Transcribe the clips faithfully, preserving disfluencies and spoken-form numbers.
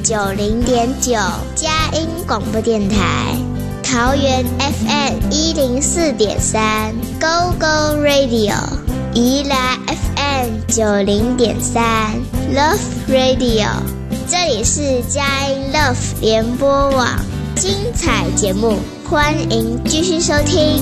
九零点九，佳音广播电台。桃园 F M 一零四点三 ，Go Go Radio。宜兰 F M 九零点三 ，Love Radio。这里是佳音 Love 联播网，精彩节目，欢迎继续收听。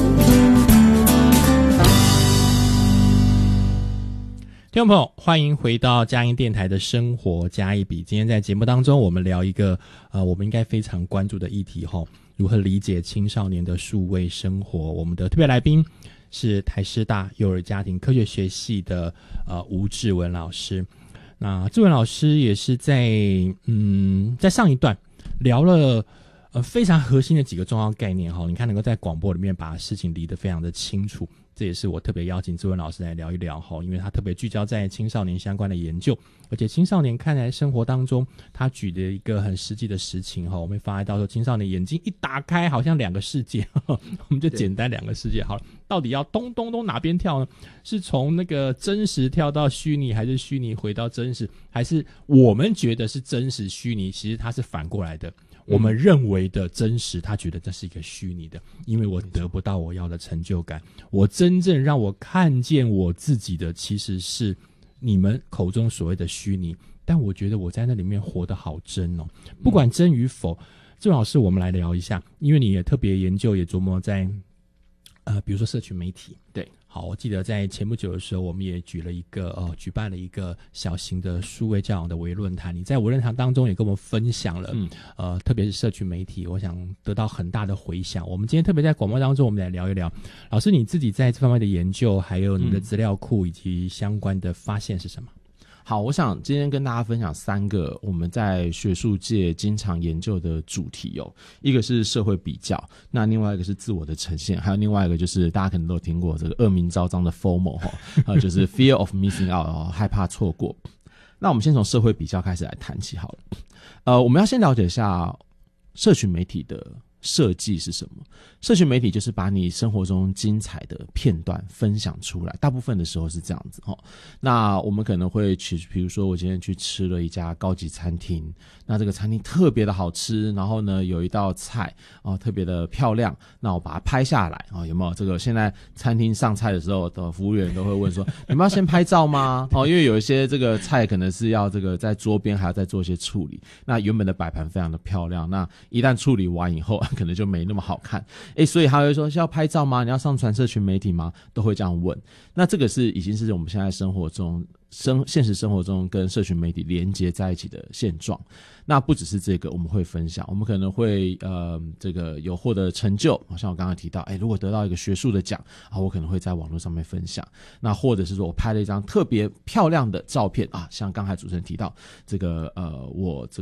听众朋友，欢迎回到佳音电台的生活加一笔。今天在节目当中，我们聊一个呃，我们应该非常关注的议题齁，如何理解青少年的数位生活。我们的特别来宾是台师大幼儿家庭科学学系的呃吴志文老师。那志文老师也是在嗯在上一段聊了呃非常核心的几个重要概念齁，你看能够在广播里面把事情理得非常的清楚。这也是我特别邀请志文老师来聊一聊齁，因为他特别聚焦在青少年相关的研究，而且青少年看来生活当中，他举的一个很实际的实情齁，我们会发现到说青少年眼睛一打开，好像两个世界，呵呵我们就简单两个世界好了，到底要咚咚咚哪边跳呢？是从那个真实跳到虚拟，还是虚拟回到真实，还是我们觉得是真实虚拟，其实它是反过来的。我们认为的真实，他觉得这是一个虚拟的，因为我得不到我要的成就感。我真正让我看见我自己的，其实是你们口中所谓的虚拟，但我觉得我在那里面活得好真哦。不管真与否，郑老师，我们来聊一下，因为你也特别研究，也琢磨在呃，比如说社群媒体。 对。 好，我记得在前不久的时候，我们也举了一个呃，举办了一个小型的数位教养的微论坛。你在微论坛当中也跟我们分享了，嗯，呃，特别是社群媒体，我想得到很大的回响。我们今天特别在广播当中，我们来聊一聊，老师你自己在这方面的研究，还有你的资料库以及相关的发现是什么？ 好，我想今天跟大家分享三个我们在学术界经常研究的主题哦，一个是社会比较，那另外一个是自我的呈现，还有另外一个就是大家可能都有听过这个恶名昭彰的 FOMO 哈、呃，就是 Fear of Missing Out 哦，害怕错过。那我们先从社会比较开始来谈起好了。呃，我们要先了解一下社群媒体的设计是什么？社群媒体就是把你生活中精彩的片段分享出来，大部分的时候是这样子齁。那我们可能会去，比如说我今天去吃了一家高级餐厅，那这个餐厅特别的好吃，然后呢有一道菜哦特别的漂亮，那我把它拍下来啊、哦，有没有？这个现在餐厅上菜的时候的服务员都会问说，你们要先拍照吗？哦，因为有一些这个菜可能是要这个在桌边还要再做一些处理，那原本的摆盘非常的漂亮，那一旦处理完以后，可能就没那么好看，诶，所以他会说是要拍照吗？你要上传社群媒体吗？都会这样问。那这个是已经是我们现在生活中生现实生活中跟社群媒体连接在一起的现状。那不只是这个，我们会分享，我们可能会呃这个有获得成就，好像我刚刚提到，诶，如果得到一个学术的奖啊，我可能会在网络上面分享。那或者是说我拍了一张特别漂亮的照片啊，像刚才主持人提到这个呃我这